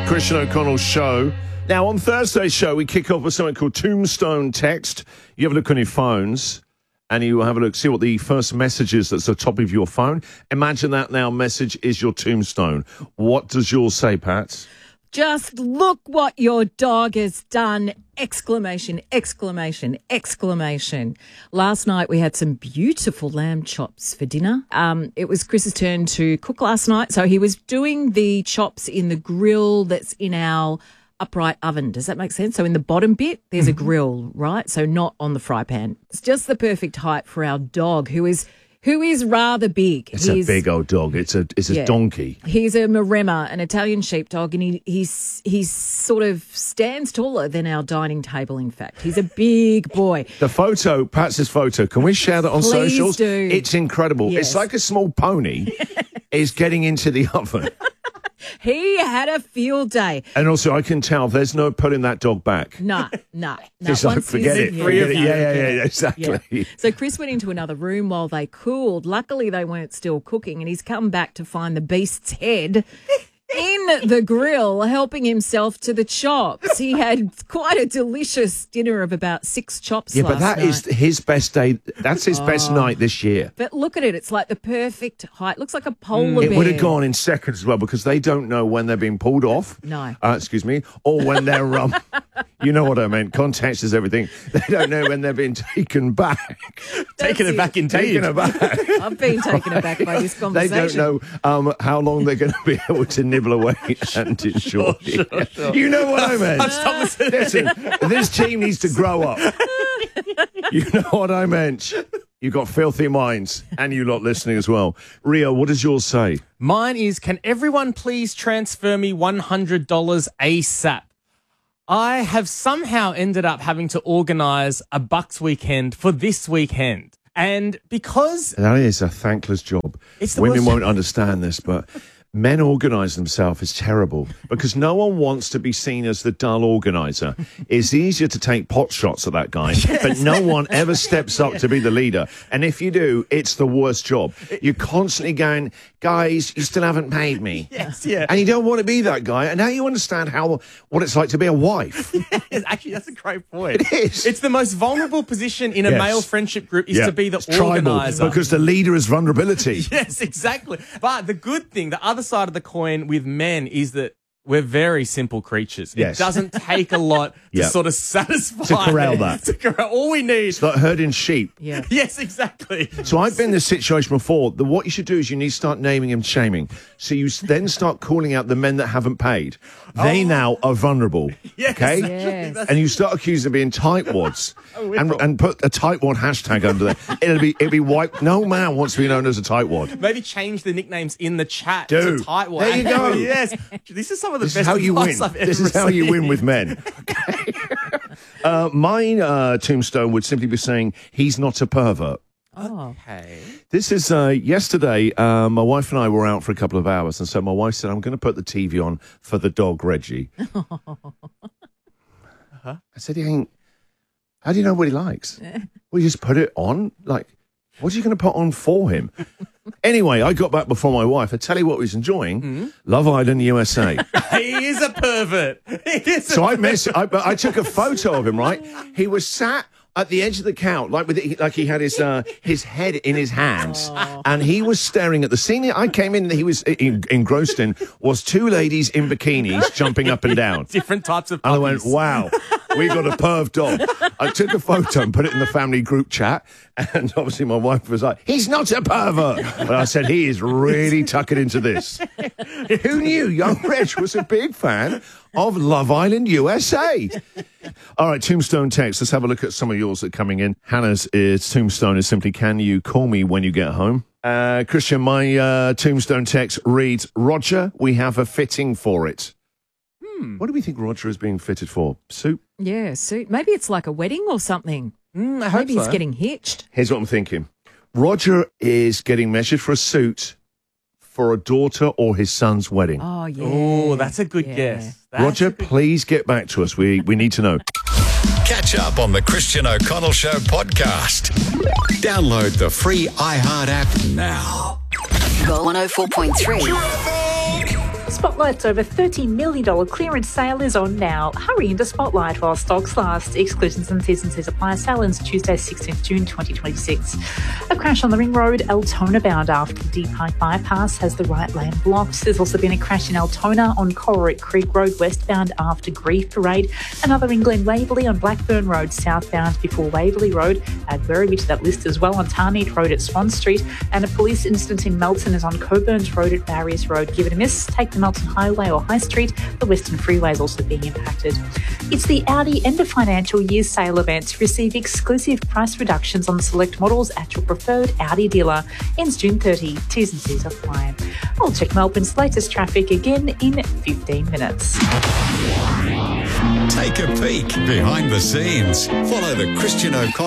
Christian O'Connell Show. Now, on Thursday's show, we kick off with something called Tombstone Text. You have a look on your phones, and you have a look, see what the first message is that's at the top of your phone. Imagine that now message is your tombstone. What does yours say, Pat? Just look what your dog has done! Exclamation, exclamation, exclamation. Last night we had some beautiful lamb chops for dinner. It was Chris's turn to cook last night. So he was doing the chops in the grill that's in our upright oven. Does that make sense? So in the bottom bit, there's a grill, right? So not on the fry pan. It's just the perfect height for our dog, who is rather big. It's a big old dog. It's a donkey. He's a Maremma, an Italian sheepdog, and he's sort of stands taller than our dining table, in fact. He's a big boy. The photo, Pat's photo, can we share that on Please socials? do. It's incredible. Yes. It's like a small pony is getting into the oven. He had a field day. And also, I can tell there's no putting that dog back. No. Just like, forget it. Yeah, exactly. Yeah. So Chris went into another room while they cooled. Luckily, they weren't still cooking, and he's come back to find the beast's head in the grill, helping himself to the chops. He had quite a delicious dinner of about 6 chops last night. Yeah, but that is his best day. That's his best night this year. But look at it. It's like the perfect height. Looks like a polar bear. It would have gone in seconds as well, because they don't know when they're being pulled off. No. Excuse me. Or when they're, you know what I meant. Context is everything. They don't know when they're being taken back. Taken aback. I've been taken aback by this conversation. They don't know how long they're going to be able to nibble away and ensure. Sure. You know what I meant. Listen, this team needs to grow up. You know what I meant. You got filthy minds, and you lot listening as well. Rio, what does yours say? Mine is, can everyone please transfer me $100 ASAP? I have somehow ended up having to organise a Bucks weekend for this weekend. And because... That is a thankless job. Women won't understand this, but... Men organise themselves is terrible, because no one wants to be seen as the dull organiser. It's easier to take pot shots at that guy, but no one ever steps up to be the leader. And if you do, it's the worst job. You're constantly going, guys, you still haven't paid me. Yes, yeah. And you don't want to be that guy. And now you understand what it's like to be a wife. Yes, actually, that's a great point. It is. It's the most vulnerable position in a male friendship group is to be the organiser. Because the leader is vulnerability. Yes, exactly. But the good thing, the other side of the coin with men is that we're very simple creatures. Yes. It doesn't take a lot to sort of satisfy. To corral that. All we need. It's like herding sheep. Yeah. Yes, exactly. So I've been in this situation before. What you should do is you need to start naming and shaming. So you then start calling out the men that haven't paid. They now are vulnerable. Yes. Okay? Yes. And you start accusing them of being tightwads. and put a tightwad hashtag under there. It'll be wiped. No man wants to be known as a tightwad. Maybe change the nicknames in the chat to tightwad. There you go. Yes. This is some of the This best is how you win. advice I've ever This is how you win received. with men. My tombstone would simply be saying, he's not a pervert. Okay. This is yesterday. My wife and I were out for a couple of hours, and so my wife said, "I'm going to put the TV on for the dog Reggie." I said, "He ain't. How do you know what he likes? Well, you just put it on. Like, what are you going to put on for him?" Anyway, I got back before my wife. I tell you what, he was enjoying Love Island USA. He is a pervert. So I took a photo of him. Right, he was sat at the edge of the couch, like he had his head in his hands, and he was staring at the scene. I came in, he was engrossed in was 2 ladies in bikinis jumping up and down, different types of puppies. puppies. And I went, wow, we got a perv dog. I took a photo and put it in the family group chat, and obviously my wife was like, "He's not a pervert," but I said, "He is really tucking into this." Who knew young Reg was a big fan of Love Island USA? All right, tombstone text. Let's have a look at some of yours that are coming in. Hannah's tombstone is simply, "Can you call me when you get home?" Christian, my tombstone text reads, "Roger, we have a fitting for it." What do we think Roger is being fitted for? Suit? Yeah, suit. Maybe it's like a wedding or something. I hope Maybe so. he's getting hitched. Here's what I'm thinking. Roger is getting measured for a suit for a daughter or his son's wedding. Oh, yeah. Oh, that's a good guess. Roger, please get back to us. We need to know. Catch up on the Christian O'Connell Show podcast. Download the free iHeart app now. Go 104.3. Spotlight's over $30 million clearance sale is on now. Hurry into Spotlight while stocks last. Exclusions and T's apply. Sale ends Tuesday, 16th June 2026. A crash on the Ring Road, Altona bound after the Deep Pike bypass has the right lane blocked. There's also been a crash in Altona on Colerick Creek Road westbound after Grief Parade. Another in Glen Waverley on Blackburn Road southbound before Waverley Road. Add Werribee to that list as well on Tarneet Road at Swan Street. And a police incident in Melton is on Coburns Road at Barriers Road. Give it a miss. Take the Melton Highway or High Street. The Western Freeway is also being impacted. It's the Audi end of financial year sale event. Receive exclusive price reductions on select models at your preferred Audi dealer. Ends June 30. T's and C's apply. I'll check Melbourne's latest traffic again in 15 minutes. Take a peek behind the scenes. Follow the Christian O'Connell